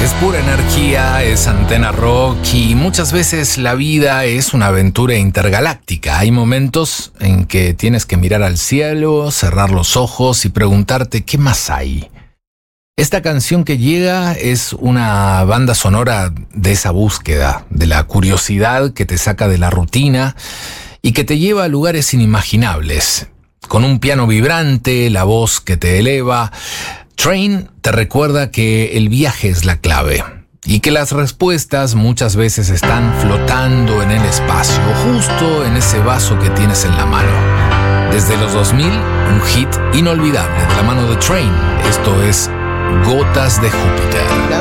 Es pura energía, es Antena Rock y muchas veces la vida es una aventura intergaláctica. Hay momentos en que tienes que mirar al cielo, cerrar los ojos y preguntarte ¿qué más hay? Esta canción que llega es una banda sonora de esa búsqueda, de la curiosidad que te saca de la rutina y que te lleva a lugares inimaginables. Con un piano vibrante, la voz que te eleva, Train te recuerda que el viaje es la clave y que las respuestas muchas veces están flotando en el espacio, justo en ese vaso que tienes en la mano. Desde los 2000, un hit inolvidable de la mano de Train. Esto es Gotas de Júpiter.